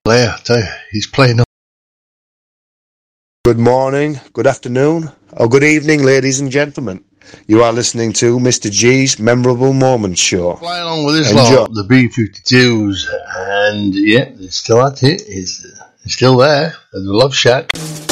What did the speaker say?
player, I tell you, he's playing. Good morning, good afternoon, or good evening, ladies and gentlemen. You are listening to Mr. G's Memorable Moments Show. Flying along with his lot, the B-52s, and yeah, it's still at it. It's still there, at the Love Shack.